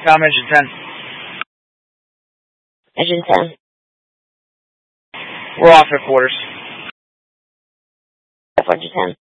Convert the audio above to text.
Tom, engine 10. Engine 10. We're off at quarters. F1 10.